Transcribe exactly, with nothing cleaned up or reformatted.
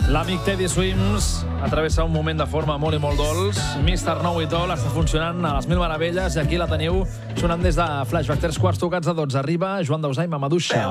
L'amic Teddy Swims atravessa un moment de forma molt i molt dolç. mister Nou It All està funcionant a les mil meravelles i aquí la teniu sonant des de Flashback. Tres quarts tocats de dotze. Arriba Joan Dausà i Mamadou Cha.